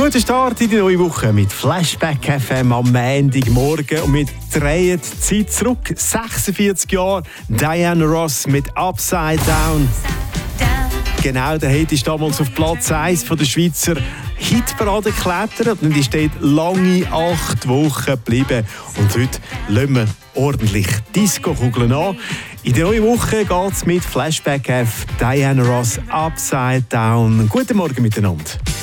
Guten Start in die neue Woche mit Flashback FM am Montagmorgen und wir drehen die Zeit zurück. 46 Jahre, Diana Ross mit Upside Down. Genau, der Hit ist damals auf Platz 1 von der Schweizer Hitparade geklettert und ist dort lange 8 Wochen geblieben. Und heute lassen wir ordentlich Disco-Kugeln an. In der neuen Woche geht es mit Flashback F, Diana Ross, Upside Down. Guten Morgen miteinander.